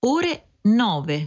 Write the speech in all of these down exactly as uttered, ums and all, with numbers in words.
ore nove.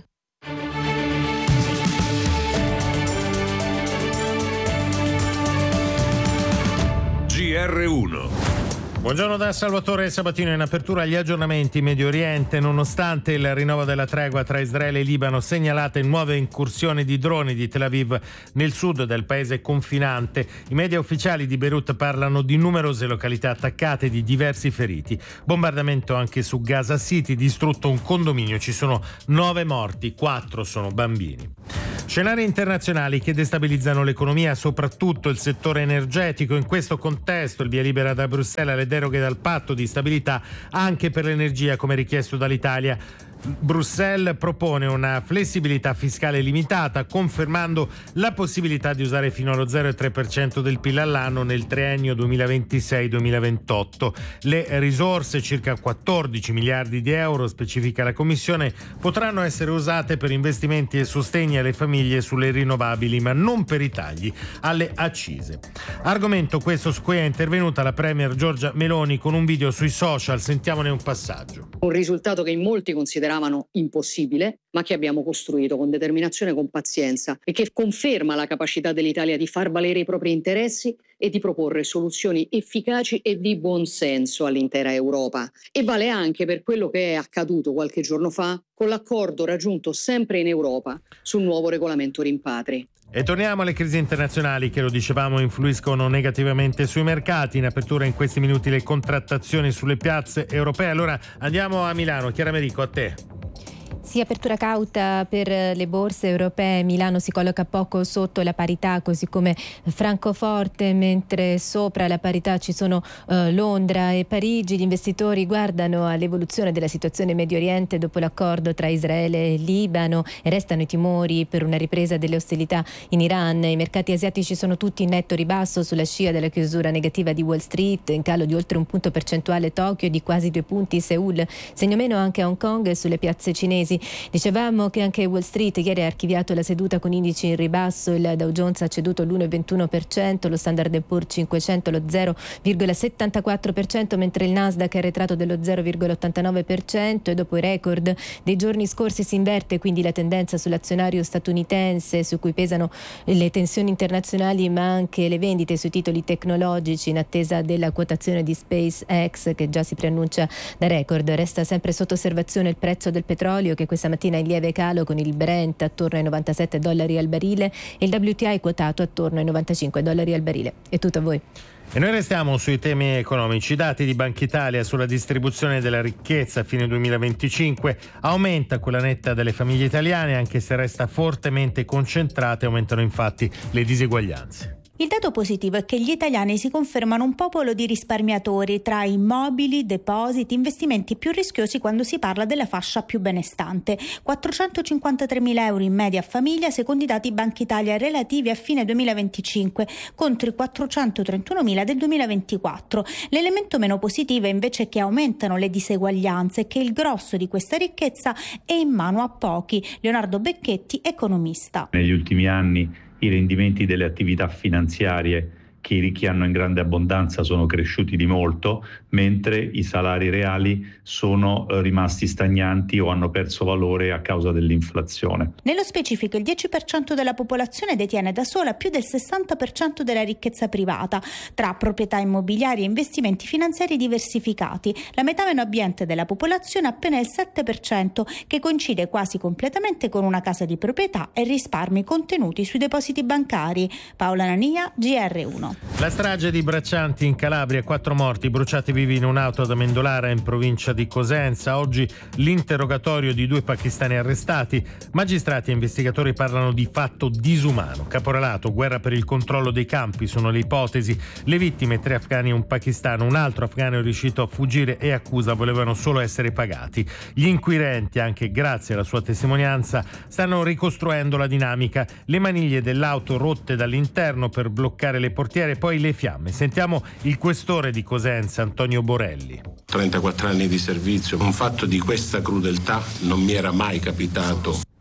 G R uno. Buongiorno da Salvatore Sabatino. In apertura agli aggiornamenti in Medio Oriente. Nonostante il rinnovo della tregua tra Israele e Libano, segnalate nuove incursioni di droni di Tel Aviv nel sud del paese confinante. I media ufficiali di Beirut parlano di numerose località attaccate e di diversi feriti. Bombardamento anche su Gaza City, distrutto un condominio, ci sono nove morti, quattro sono bambini. Scenari internazionali che destabilizzano l'economia, soprattutto il settore energetico. In questo contesto il via libera da Bruxelles alle deroghe dal patto di stabilità anche per l'energia come richiesto dall'Italia. Bruxelles propone una flessibilità fiscale limitata, confermando la possibilità di usare fino allo zero virgola tre per cento del P I L all'anno nel triennio duemilaventisei duemilaventotto. Le risorse, circa quattordici miliardi di euro, specifica la Commissione, potranno essere usate per investimenti e sostegni alle famiglie sulle rinnovabili, ma non per i tagli alle accise. Argomento questo su cui è intervenuta la Premier Giorgia Meloni con un video sui social. Sentiamone un passaggio. Un risultato che in molti consideravano impossibile, ma che abbiamo costruito con determinazione e con pazienza e che conferma la capacità dell'Italia di far valere i propri interessi e di proporre soluzioni efficaci e di buon senso all'intera Europa. E vale anche per quello che è accaduto qualche giorno fa con l'accordo raggiunto sempre in Europa sul nuovo regolamento rimpatri. E torniamo alle crisi internazionali che, lo dicevamo, influiscono negativamente sui mercati. In apertura in questi minuti le contrattazioni sulle piazze europee. Allora andiamo a Milano. Chiara Merico, a te. Sì, apertura cauta per le borse europee. Milano si colloca poco sotto la parità, così come Francoforte, mentre sopra la parità ci sono uh, Londra e Parigi. Gli investitori guardano all'evoluzione della situazione in Medio Oriente dopo l'accordo tra Israele e Libano e restano i timori per una ripresa delle ostilità in Iran. I mercati asiatici sono tutti in netto ribasso sulla scia della chiusura negativa di Wall Street, in calo di oltre un punto percentuale Tokyo e di quasi due punti Seoul, segno meno anche a Hong Kong e sulle piazze cinesi. Dicevamo che anche Wall Street ieri ha archiviato la seduta con indici in ribasso. Il Dow Jones ha ceduto l'uno virgola ventuno per cento, lo Standard and Poor's cinquecento lo zero virgola settantaquattro per cento, mentre il Nasdaq è arretrato dello zero virgola ottantanove per cento e dopo i record dei giorni scorsi si inverte quindi la tendenza sull'azionario statunitense, su cui pesano le tensioni internazionali ma anche le vendite sui titoli tecnologici in attesa della quotazione di SpaceX che già si preannuncia da record. Resta sempre sotto osservazione il prezzo del petrolio, che questa mattina è in lieve calo con il Brent attorno ai novantasette dollari al barile e il W T I quotato attorno ai novantacinque dollari al barile. È tutto a voi. E noi restiamo sui temi economici. I dati di Banca Italia sulla distribuzione della ricchezza a fine duemilaventicinque: aumenta quella netta delle famiglie italiane, anche se resta fortemente concentrata e aumentano infatti le diseguaglianze. Il dato positivo è che gli italiani si confermano un popolo di risparmiatori tra immobili, depositi, investimenti più rischiosi quando si parla della fascia più benestante. quattrocentocinquantatremila euro in media a famiglia secondo i dati Banca Italia relativi a fine duemilaventicinque contro i quattrocentotrentunomila del duemilaventiquattro. L'elemento meno positivo è invece che aumentano le diseguaglianze e che il grosso di questa ricchezza è in mano a pochi. Leonardo Becchetti, economista. Negli ultimi anni i rendimenti delle attività finanziarie che i ricchi hanno in grande abbondanza sono cresciuti di molto, mentre i salari reali sono rimasti stagnanti o hanno perso valore a causa dell'inflazione. Nello specifico il dieci per cento della popolazione detiene da sola più del sessanta per cento della ricchezza privata, tra proprietà immobiliari e investimenti finanziari diversificati. La metà meno abbiente della popolazione ha appena il sette per cento, che coincide quasi completamente con una casa di proprietà e risparmi contenuti sui depositi bancari. Paola Nania, G R uno. La strage di Braccianti in Calabria, quattro morti bruciati vivi in un'auto ad Amendolara in provincia di Cosenza. Oggi l'interrogatorio di due pakistani arrestati. Magistrati e investigatori parlano di fatto disumano. Caporalato, guerra per il controllo dei campi sono le ipotesi. Le vittime, tre afghani e un pakistano. Un altro afghano è riuscito a fuggire e accusa volevano solo essere pagati. Gli inquirenti, anche grazie alla sua testimonianza, stanno ricostruendo la dinamica. Le maniglie dell'auto rotte dall'interno per bloccare le portiere, poi le fiamme. Sentiamo il questore di Cosenza, Antonio Borelli. trentaquattro anni di servizio, un fatto di questa crudeltà non mi era mai capitato.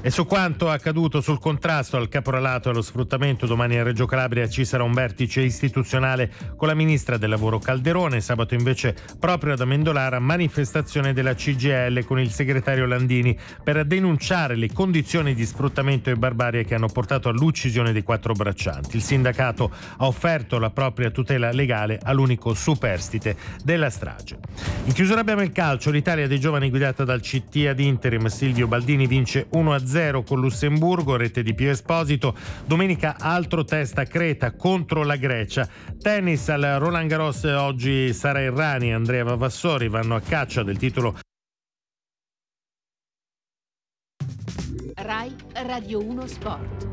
E su quanto accaduto sul contrasto al caporalato e allo sfruttamento, domani a Reggio Calabria ci sarà un vertice istituzionale con la ministra del lavoro Calderone. Sabato invece proprio ad Amendolara manifestazione della C G I L con il segretario Landini per denunciare le condizioni di sfruttamento e barbarie che hanno portato all'uccisione dei quattro braccianti. Il sindacato ha offerto la propria tutela legale all'unico superstite della strage. In chiusura abbiamo il calcio. L'Italia dei giovani guidata dal C T ad interim Silvio Baldini vince uno a zero con Lussemburgo, rete di Pio Esposito. Domenica altro test a Creta contro la Grecia. Tennis al Roland Garros, oggi Sara Errani e Andrea Vavassori vanno a caccia del titolo. Rai Radio uno Sport.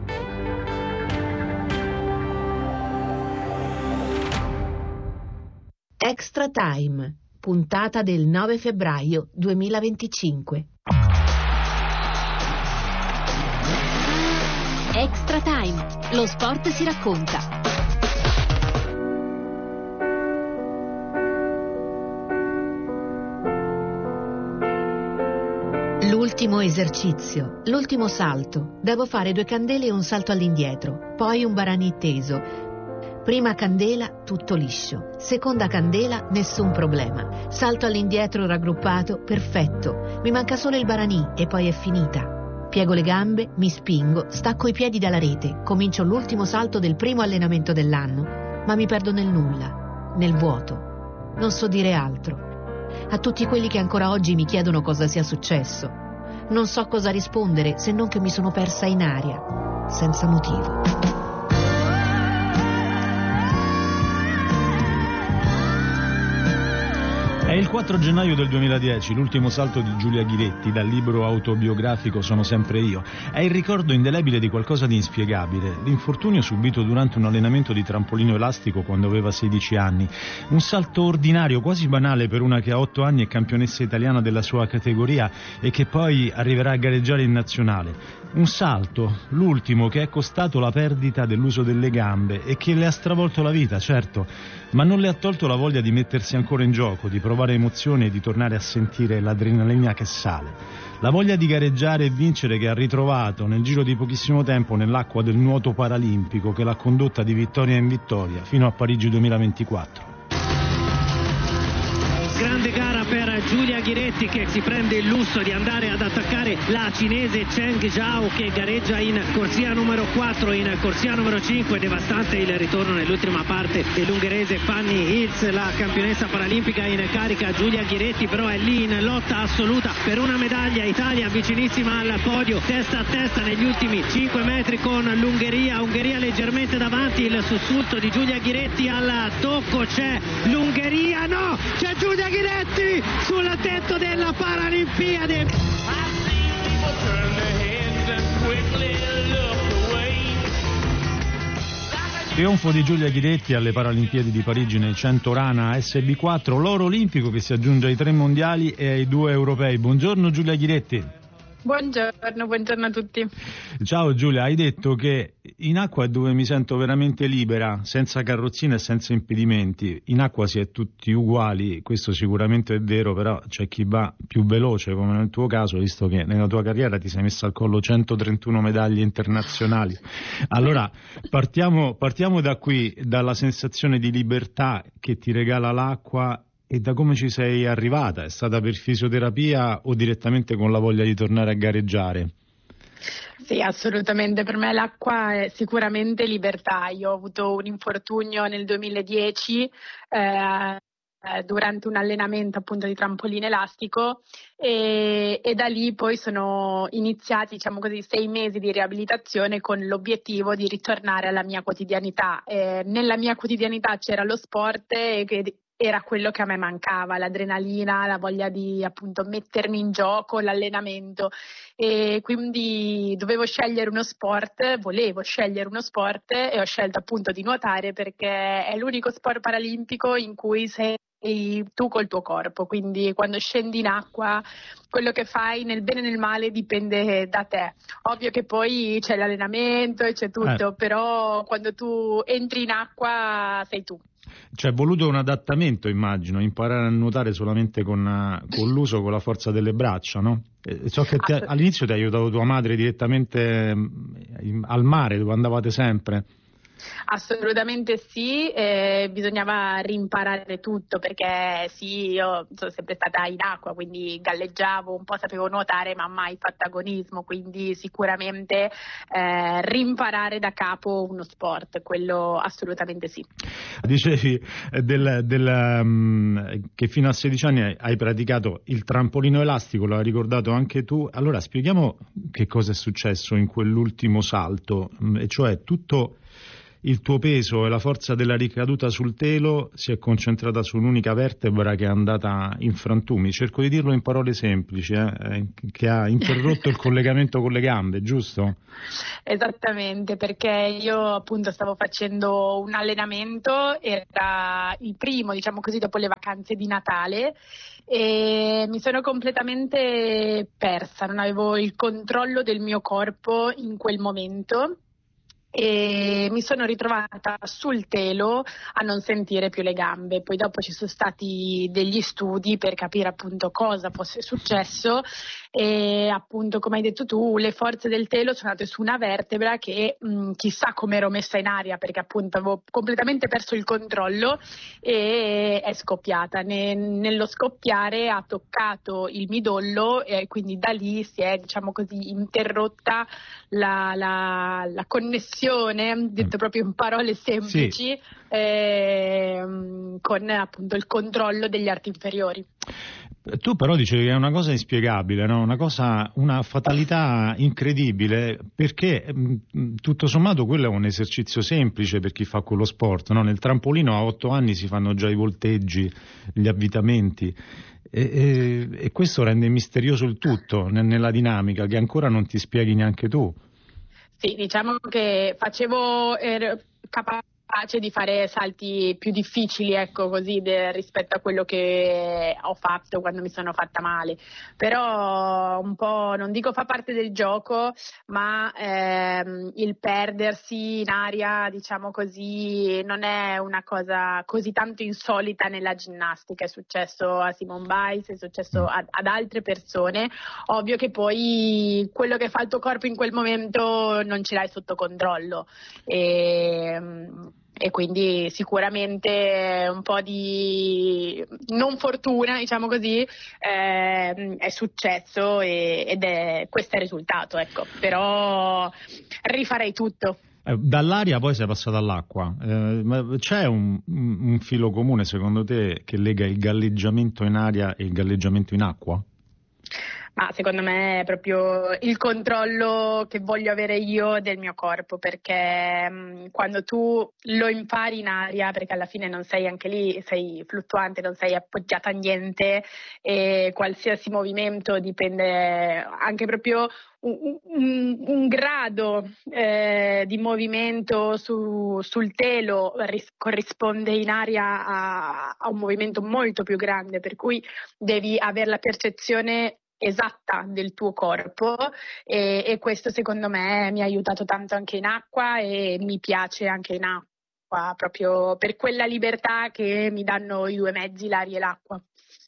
Extra Time, puntata del nove febbraio duemilaventicinque. Extra Time, lo sport si racconta. L'ultimo esercizio, l'ultimo salto. Devo fare due candele e un salto all'indietro, poi un barani teso. Prima candela, tutto liscio. Seconda candela, nessun problema. Salto all'indietro raggruppato, perfetto. Mi manca solo il barani e poi è finita. Piego le gambe, mi spingo, stacco i piedi dalla rete, comincio l'ultimo salto del primo allenamento dell'anno, ma mi perdo nel nulla, nel vuoto. Non so dire altro. A tutti quelli che ancora oggi mi chiedono cosa sia successo, non so cosa rispondere se non che mi sono persa in aria, senza motivo. È il quattro gennaio del duemiladieci, l'ultimo salto di Giulia Ghiretti dal libro autobiografico Sono sempre io. È il ricordo indelebile di qualcosa di inspiegabile, l'infortunio subito durante un allenamento di trampolino elastico quando aveva sedici anni. Un salto ordinario, quasi banale per una che ha otto anni è campionessa italiana della sua categoria e che poi arriverà a gareggiare in nazionale. Un salto, l'ultimo, che è costato la perdita dell'uso delle gambe e che le ha stravolto la vita, certo, ma non le ha tolto la voglia di mettersi ancora in gioco, di provare emozioni e di tornare a sentire l'adrenalina che sale. La voglia di gareggiare e vincere che ha ritrovato nel giro di pochissimo tempo nell'acqua del nuoto paralimpico che l'ha condotta di vittoria in vittoria fino a Parigi duemilaventiquattro. Grande gara per Giulia Ghiretti che si prende il lusso di andare ad attaccare la cinese Cheng Zhao che gareggia in corsia numero quattro, in corsia numero cinque. Devastante il ritorno nell'ultima parte dell'ungherese Fanny Hills, la campionessa paralimpica in carica. Giulia Ghiretti però è lì in lotta assoluta per una medaglia. Italia vicinissima al podio, testa a testa negli ultimi cinque metri con l'Ungheria. Ungheria leggermente davanti, il sussulto di Giulia Ghiretti al tocco. C'è l'Ungheria, no, c'è Giulia Ghiretti sul tetto della Paralimpiade. Trionfo di Giulia Ghiretti alle Paralimpiadi di Parigi nel cento rana S B quattro, l'oro olimpico che si aggiunge ai tre mondiali e ai due europei. Buongiorno Giulia Ghiretti. Buongiorno, buongiorno a tutti. Ciao Giulia, hai detto che in acqua è dove mi sento veramente libera, senza carrozzine e senza impedimenti. In acqua si è tutti uguali, questo sicuramente è vero, però c'è chi va più veloce, come nel tuo caso, visto che nella tua carriera ti sei messa al collo centotrentuno medaglie internazionali. Allora, partiamo, partiamo da qui, dalla sensazione di libertà che ti regala l'acqua. E da come ci sei arrivata? È stata per fisioterapia o direttamente con la voglia di tornare a gareggiare? Sì, assolutamente. Per me l'acqua è sicuramente libertà. Io ho avuto un infortunio nel duemiladieci eh, durante un allenamento appunto di trampolino elastico e, e da lì poi sono iniziati, diciamo così, sei mesi di riabilitazione con l'obiettivo di ritornare alla mia quotidianità. Eh, nella mia quotidianità c'era lo sport e che era quello che a me mancava, l'adrenalina, la voglia di appunto mettermi in gioco, l'allenamento, e quindi dovevo scegliere uno sport, volevo scegliere uno sport e ho scelto appunto di nuotare perché è l'unico sport paralimpico in cui sei e tu col tuo corpo, quindi quando scendi in acqua quello che fai nel bene e nel male dipende da te. Ovvio che poi c'è l'allenamento e c'è tutto, eh. però quando tu entri in acqua sei tu. C'è voluto un adattamento, immagino, imparare a nuotare solamente con, con l'uso, con la forza delle braccia, no? So che te, all'inizio ti ha aiutato tua madre direttamente in, al mare, dove andavate sempre. Assolutamente sì, eh, bisognava rimparare tutto, perché sì, io sono sempre stata in acqua, quindi galleggiavo, un po' sapevo nuotare, ma mai fatto agonismo, quindi sicuramente eh, rimparare da capo uno sport, quello assolutamente sì. Dicevi del, del, um, che fino a sedici anni hai praticato il trampolino elastico, l'hai ricordato anche tu. Allora spieghiamo che cosa è successo in quell'ultimo salto, e cioè tutto il tuo peso e la forza della ricaduta sul telo si è concentrata su un'unica vertebra che è andata in frantumi. Cerco di dirlo in parole semplici, eh, che ha interrotto il collegamento con le gambe, giusto? Esattamente, perché io appunto stavo facendo un allenamento, era il primo, diciamo così, dopo le vacanze di Natale, e mi sono completamente persa, non avevo il controllo del mio corpo in quel momento. E mi sono ritrovata sul telo a non sentire più le gambe. Poi dopo ci sono stati degli studi per capire appunto cosa fosse successo, e appunto, come hai detto tu, le forze del telo sono andate su una vertebra che mh, chissà come ero messa in aria, perché appunto avevo completamente perso il controllo e è scoppiata. Ne, nello scoppiare ha toccato il midollo, e quindi da lì si è, diciamo così, interrotta la, la, la connessione, detto proprio in parole semplici, sì. eh, con appunto il controllo degli arti inferiori. Tu però dicevi che è una cosa inspiegabile, no? Una cosa, una fatalità incredibile, perché mh, tutto sommato quello è un esercizio semplice per chi fa quello sport, no? Nel trampolino a otto anni si fanno già i volteggi, gli avvitamenti, e, e, e questo rende misterioso il tutto nella dinamica che ancora non ti spieghi neanche tu. Sì, diciamo che facevo ero capace di fare salti più difficili, ecco, così, de, rispetto a quello che ho fatto quando mi sono fatta male, però un po', non dico fa parte del gioco, ma ehm, il perdersi in aria, diciamo così, non è una cosa così tanto insolita nella ginnastica. È successo a Simone Biles, è successo ad, ad altre persone. Ovvio che poi quello che fa il tuo corpo in quel momento non ce l'hai sotto controllo, e E quindi sicuramente un po' di non fortuna, diciamo così, eh, è successo, e, ed è questo è il risultato, ecco. Però rifarei tutto. Eh, dall'aria poi sei passata all'acqua. Eh, ma c'è un, un filo comune secondo te che lega il galleggiamento in aria e il galleggiamento in acqua? Ma secondo me è proprio il controllo che voglio avere io del mio corpo, perché mh, quando tu lo impari in aria, perché alla fine non sei, anche lì sei fluttuante, non sei appoggiata a niente, e qualsiasi movimento dipende anche proprio un, un, un grado eh, di movimento su, sul telo ris- corrisponde in aria a, a un movimento molto più grande, per cui devi avere la percezione esatta del tuo corpo, e, e questo secondo me mi ha aiutato tanto anche in acqua, e mi piace anche in acqua, proprio per quella libertà che mi danno i due mezzi, l'aria e l'acqua.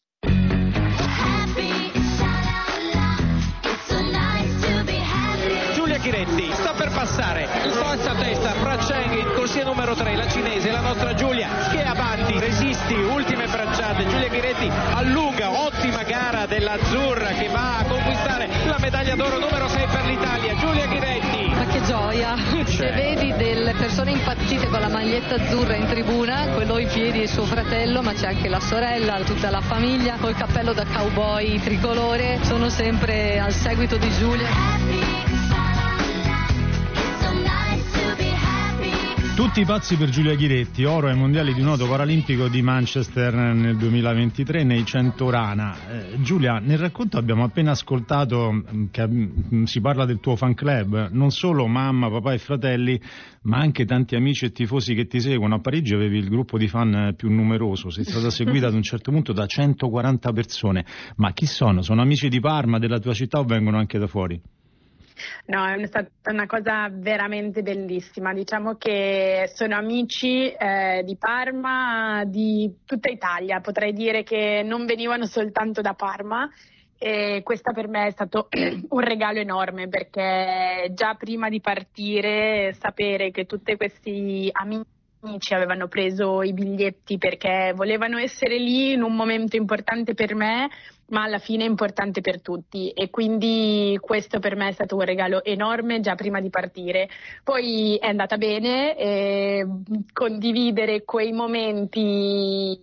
Giulia Ghiretti sta per passare, forza a testa fra Cheng in corsia numero tre, la cinese, la nostra Giulia che è avanti, resisti, ultime bracciate, Giulia Ghiretti allunga, ottima gara dell'azzurra che va a conquistare la medaglia d'oro numero sei per l'Italia. Giulia Ghiretti, ma che gioia, se vedi delle persone impazzite con la maglietta azzurra in tribuna, quello in piedi è suo fratello, ma c'è anche la sorella, tutta la famiglia col cappello da cowboy tricolore, sono sempre al seguito di Giulia. Tutti pazzi per Giulia Ghiretti, oro ai mondiali di nuoto paralimpico di Manchester nel duemilaventitré nei cento rana. Eh, Giulia, nel racconto abbiamo appena ascoltato che mh, si parla del tuo fan club, non solo mamma, papà e fratelli, ma anche tanti amici e tifosi che ti seguono. A Parigi avevi il gruppo di fan più numeroso, sei stata seguita ad un certo punto da centoquaranta persone. Ma chi sono? Sono amici di Parma, della tua città, o vengono anche da fuori? No, è stata una cosa veramente bellissima. Diciamo che sono amici eh, di Parma, di tutta Italia. Potrei dire che non venivano soltanto da Parma, e questo per me è stato un regalo enorme, perché già prima di partire sapere che tutti questi amici avevano preso i biglietti perché volevano essere lì in un momento importante per me, ma alla fine è importante per tutti, e quindi questo per me è stato un regalo enorme già prima di partire. Poi è andata bene, e condividere quei momenti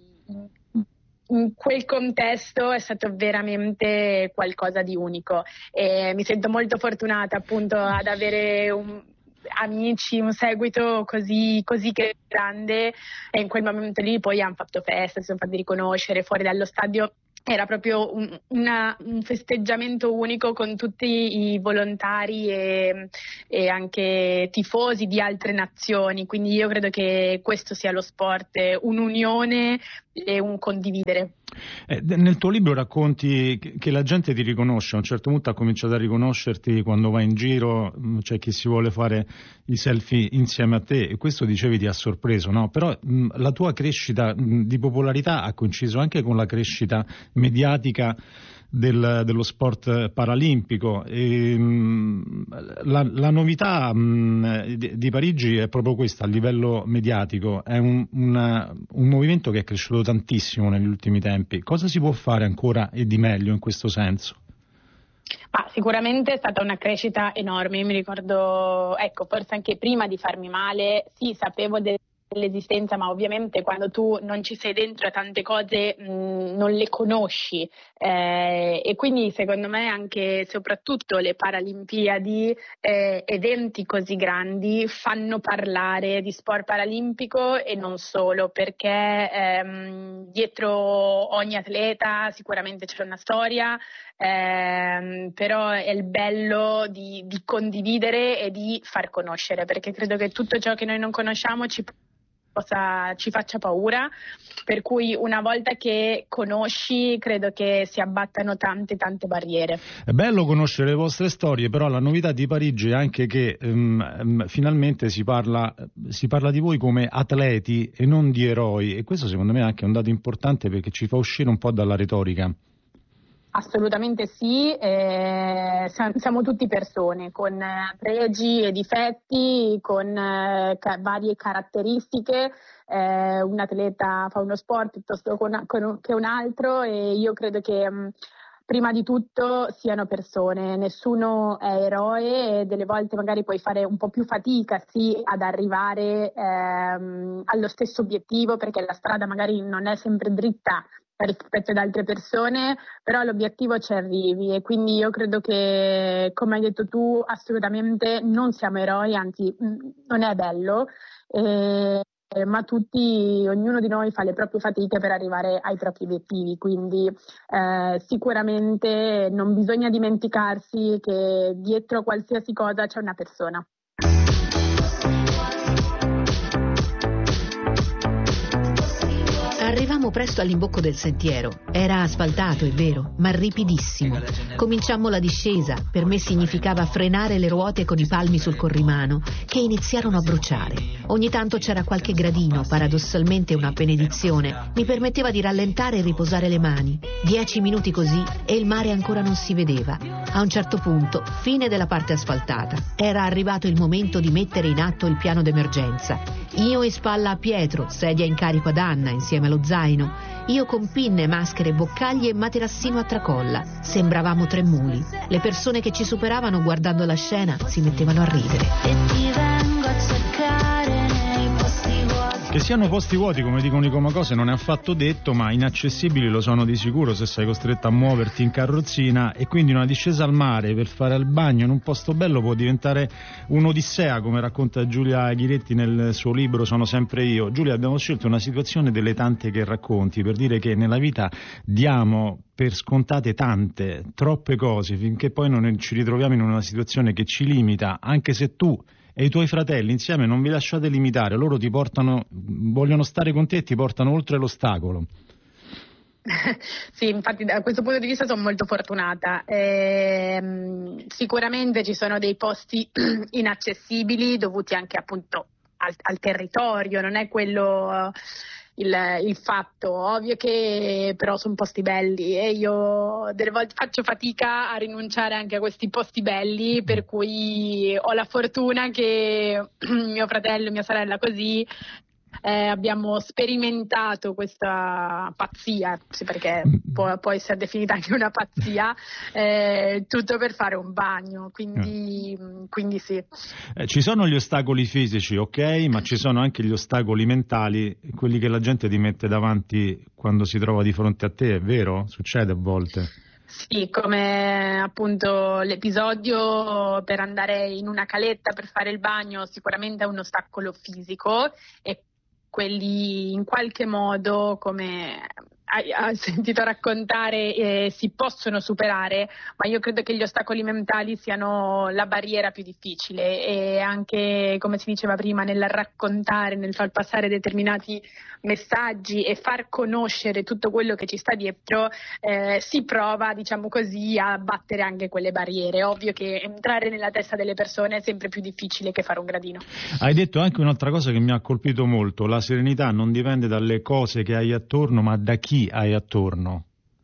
in quel contesto è stato veramente qualcosa di unico, e mi sento molto fortunata appunto ad avere un amici, un seguito così, così grande, e in quel momento lì poi hanno fatto festa, si sono fatti riconoscere fuori dallo stadio. Era proprio un, una, un festeggiamento unico con tutti i volontari e, e anche tifosi di altre nazioni, quindi io credo che questo sia lo sport, un'unione e un condividere. Eh, nel tuo libro racconti che, che la gente ti riconosce, a un certo punto ha cominciato a riconoscerti quando vai in giro, c'è chi si vuole fare i selfie insieme a te, e questo dicevi ti ha sorpreso, no? Però mh, la tua crescita mh, di popolarità ha coinciso anche con la crescita mediatica Del, dello sport paralimpico, e, mh, la, la novità mh, di, di Parigi è proprio questa a livello mediatico, è un, una, un movimento che è cresciuto tantissimo negli ultimi tempi. Cosa si può fare ancora e di meglio in questo senso? Ma sicuramente è stata una crescita enorme. Io mi ricordo, ecco, forse anche prima di farmi male, sì, sapevo del l'esistenza, ma ovviamente quando tu non ci sei dentro a tante cose mh, non le conosci, eh, e quindi secondo me anche soprattutto le Paralimpiadi, eh, eventi così grandi, fanno parlare di sport paralimpico e non solo, perché ehm, dietro ogni atleta sicuramente c'è una storia, ehm, però è il bello di, di condividere e di far conoscere, perché credo che tutto ciò che noi non conosciamo ci Possa, ci faccia paura, per cui una volta che conosci credo che si abbattano tante tante barriere. È bello conoscere le vostre storie, però la novità di Parigi è anche che um, finalmente si parla, si parla di voi come atleti e non di eroi, e questo secondo me è anche un dato importante, perché ci fa uscire un po' dalla retorica. Assolutamente sì, eh, siamo tutti persone con pregi e difetti, con eh, ca- varie caratteristiche, eh, un atleta fa uno sport piuttosto con, con, che un altro, e io credo che mh, prima di tutto siano persone, nessuno è eroe, e delle volte magari puoi fare un po' più fatica sì ad arrivare ehm, allo stesso obiettivo, perché la strada magari non è sempre dritta rispetto ad altre persone, però l'obiettivo ci arrivi, e quindi io credo che, come hai detto tu, assolutamente non siamo eroi, anzi non è bello, eh, ma tutti, ognuno di noi fa le proprie fatiche per arrivare ai propri obiettivi, quindi eh, sicuramente non bisogna dimenticarsi che dietro qualsiasi cosa c'è una persona. Arrivammo presto all'imbocco del sentiero. Era asfaltato, è vero, ma ripidissimo. Cominciammo la discesa. Per me significava frenare le ruote con i palmi sul corrimano, che iniziarono a bruciare. Ogni tanto c'era qualche gradino, paradossalmente una benedizione. Mi permetteva di rallentare e riposare le mani. Dieci minuti così e il mare ancora non si vedeva. A un certo punto, fine della parte asfaltata. Era arrivato il momento di mettere in atto il piano d'emergenza. Io in spalla a Pietro, sedia in carico ad Anna insieme allo zaino, io con pinne, maschere, boccagli e materassino a tracolla. Sembravamo tre muli. Le persone che ci superavano guardando la scena si mettevano a ridere. Che Che siano posti vuoti, come dicono i Comacose, non è affatto detto, ma inaccessibili lo sono di sicuro se sei costretto a muoverti in carrozzina, e quindi una discesa al mare per fare il bagno in un posto bello può diventare un'odissea, come racconta Giulia Ghiretti nel suo libro Sono sempre io. Giulia, abbiamo scelto una situazione delle tante che racconti per dire che nella vita diamo per scontate tante, troppe cose, finché poi non ci ritroviamo in una situazione che ci limita, anche se tu e i tuoi fratelli insieme non vi lasciate limitare, loro ti portano, vogliono stare con te e ti portano oltre l'ostacolo. Sì, infatti da questo punto di vista sono molto fortunata. Eh, sicuramente ci sono dei posti inaccessibili dovuti anche appunto al, al territorio, non è quello il, il fatto, ovvio che però sono posti belli e io delle volte faccio fatica a rinunciare anche a questi posti belli, per cui ho la fortuna che mio fratello e mia sorella così Eh, abbiamo sperimentato questa pazzia, sì, perché può, può essere definita anche una pazzia, eh, tutto per fare un bagno, quindi, eh. quindi sì. Eh, ci sono gli ostacoli fisici, ok, ma ci sono anche gli ostacoli mentali, quelli che la gente ti mette davanti quando si trova di fronte a te, è vero? Succede a volte. Sì, come appunto l'episodio per andare in una caletta per fare il bagno sicuramente è un ostacolo fisico, e quelli in qualche modo, come hai, hai sentito raccontare, eh, si possono superare, ma io credo che gli ostacoli mentali siano la barriera più difficile, e anche, come si diceva prima, nel raccontare, nel far passare determinati messaggi e far conoscere tutto quello che ci sta dietro, eh, si prova, diciamo così, a battere anche quelle barriere. Ovvio che entrare nella testa delle persone è sempre più difficile che fare un gradino. Hai detto anche un'altra cosa che mi ha colpito molto: la serenità non dipende dalle cose che hai attorno, ma da chi hai attorno.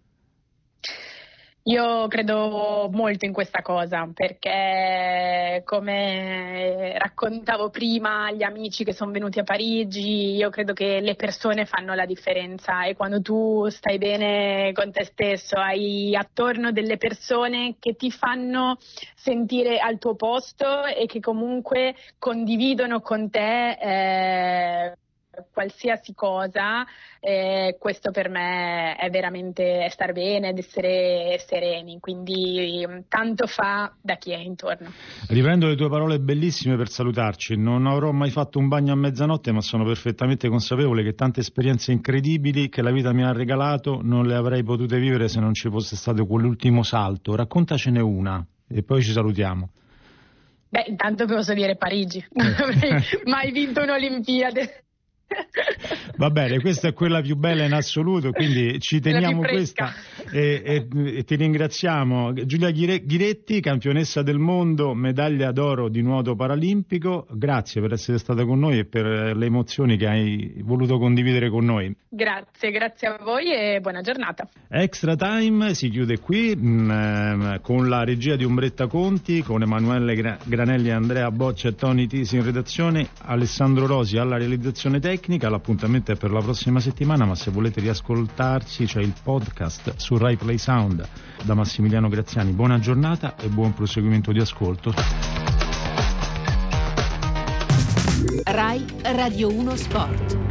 Io credo molto in questa cosa, perché come raccontavo prima agli amici che sono venuti a Parigi, io credo che le persone fanno la differenza, e quando tu stai bene con te stesso, hai attorno delle persone che ti fanno sentire al tuo posto e che comunque condividono con te eh, qualsiasi cosa, eh, questo per me è veramente star bene ed essere sereni, quindi tanto fa da chi è intorno. Riprendo le tue parole bellissime per salutarci: non avrò mai fatto un bagno a mezzanotte, ma sono perfettamente consapevole che tante esperienze incredibili che la vita mi ha regalato non le avrei potute vivere se non ci fosse stato quell'ultimo salto. Raccontacene una e poi ci salutiamo. Beh, intanto posso dire Parigi, non avrei mai vinto un'Olimpiade. Va bene, questa è quella più bella in assoluto, quindi ci teniamo questa e, e, e ti ringraziamo. Giulia Ghiretti, campionessa del mondo, medaglia d'oro di nuoto paralimpico, grazie per essere stata con noi e per le emozioni che hai voluto condividere con noi. Grazie, grazie a voi e buona giornata. Extra Time si chiude qui mh, con la regia di Umbretta Conti, con Emanuele Granelli, Andrea Boccia e Tony Tisi in redazione, Alessandro Rosi alla realizzazione tecnica. L'appuntamento è per la prossima settimana, ma se volete riascoltarci c'è il podcast su Rai Play Sound. Da Massimiliano Graziani, buona giornata e buon proseguimento di ascolto. Rai Radio uno Sport.